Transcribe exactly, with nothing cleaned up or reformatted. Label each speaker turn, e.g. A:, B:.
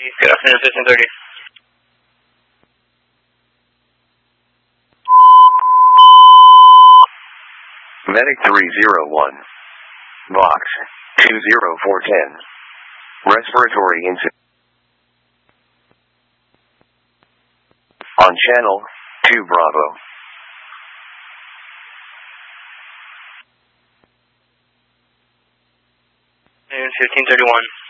A: Good afternoon, fifteen thirty.
B: Medic three zero one. Box two zero four ten. Respiratory incident. On channel two Bravo.
A: fifteen thirty-one.